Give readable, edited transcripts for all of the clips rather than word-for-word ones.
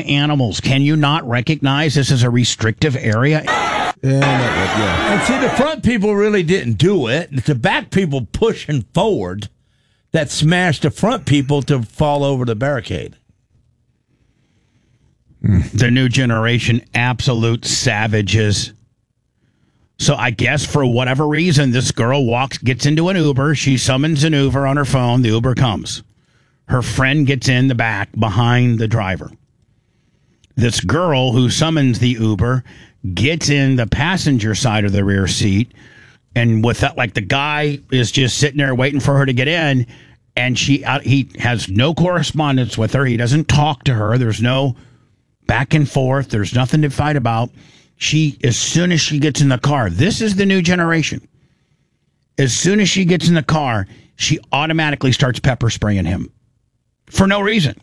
of animals. Can you not recognize this as a restrictive area? Yeah. And see, the front people really didn't do it. It's the back people pushing forward that smashed the front people to fall over the barricade. The new generation, absolute savages. So I guess for whatever reason, this girl gets into an Uber. She summons an Uber on her phone. The Uber comes. Her friend gets in the back behind the driver. This girl who summons the Uber gets in the passenger side of the rear seat. And with that, like the guy is just sitting there waiting for her to get in. And he has no correspondence with her. He doesn't talk to her. There's no back and forth. There's nothing to fight about. As soon as she gets in the car, this is the new generation. As soon as she gets in the car, she automatically starts pepper spraying him for no reason.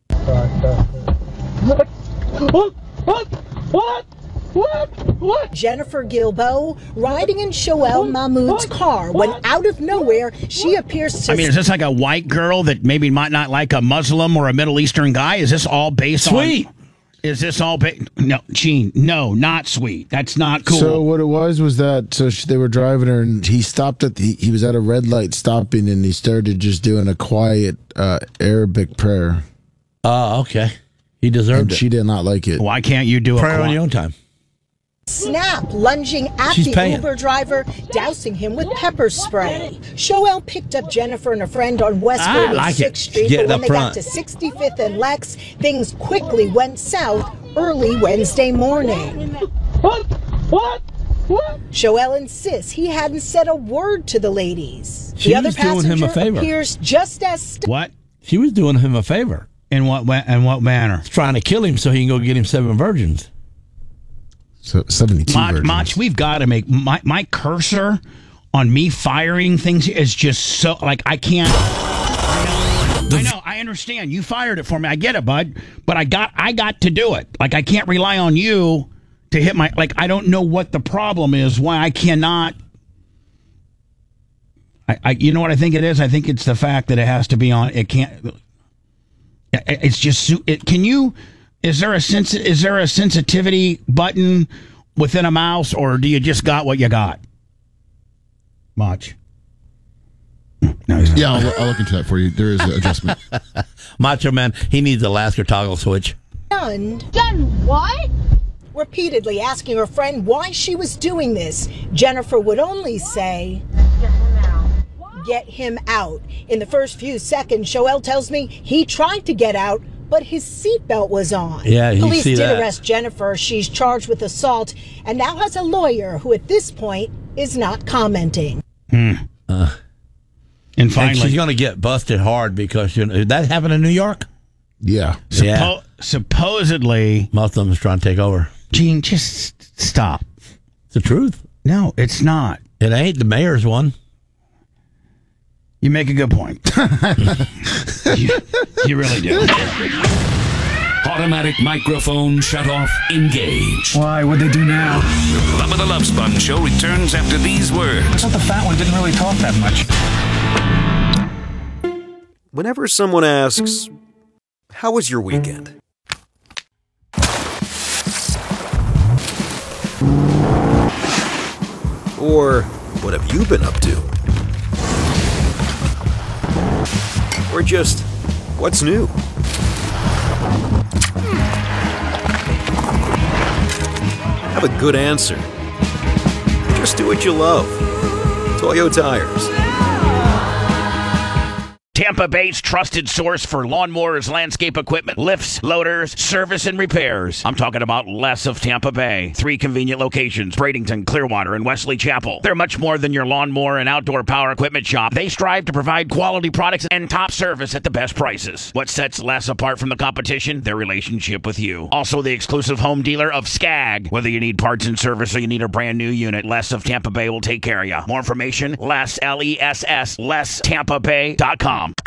What? Jennifer Gilbo riding in Shoel Mahmoud's car when out of nowhere she appears to... I mean, is this like a white girl that maybe might not like a Muslim or a Middle Eastern guy? Is this all based on... Is this all... No, Gene, no, not sweet. That's not cool. So what it was that they were driving her and he stopped he was at a red light stopping and he started just doing a quiet Arabic prayer. Oh, okay. He deserved it. She did not like it. Why can't you do a prayer on your own time? Snap, lunging at Uber driver, dousing him with pepper spray. Shoel picked up Jennifer and a friend on West 46th Street, but when they got to 65th and Lex, things quickly went south early Wednesday morning. What? Shoel insists he hadn't said a word to the ladies. She was doing him a favor. Appears just as... What? She was doing him a favor. In what manner? Trying to kill him so he can go get him 7 virgins. So 72 virgins. Mach, we've got to make... My cursor on me firing things is just so... Like, I can't... I know, I understand. You fired it for me. I get it, bud. But I got to do it. Like, I can't rely on you to hit my... Like, I don't know what the problem is, why I cannot... You know what I think it is? I think it's the fact that it has to be on... It can't... It's just... Can you... Is there a sensitivity button within a mouse, or do you just got what you got? Mach. No, yeah, I'll look into that for you. There is an adjustment. Macho Man, he needs a Lasker toggle switch. Done what? Repeatedly asking her friend why she was doing this, Jennifer would only say, "Get him out." In the first few seconds, Shoel tells me he tried to get out, but his seatbelt was on. Yeah, you Police see did that. arrest Jennifer. She's charged with assault and now has a lawyer who at this point is not commenting. And finally, and she's going to get busted hard because that happened in New York? Yeah. Supposedly... Muslims trying to take over. Gene, just stop. It's the truth. No, it's not. It ain't. The mayor's one. You make a good point. you really do. Automatic microphone shut off. Engage. Why? What'd they do now? Bubba the Love Sponge Show returns after these words. I thought the fat one didn't really talk that much. Whenever someone asks, "How was your weekend?" Or, "What have you been up to?" Or just, "What's new?" Have a good answer. Just do what you love. Toyo Tires. Tampa Bay's trusted source for lawnmowers, landscape equipment, lifts, loaders, service, and repairs. I'm talking about Les of Tampa Bay. 3 convenient locations, Bradenton, Clearwater, and Wesley Chapel. They're much more than your lawnmower and outdoor power equipment shop. They strive to provide quality products and top service at the best prices. What sets Les apart from the competition? Their relationship with you. Also the exclusive home dealer of Skag. Whether you need parts and service or you need a brand new unit, Les of Tampa Bay will take care of you. More information, Les, LESS, LessTampaBay.com.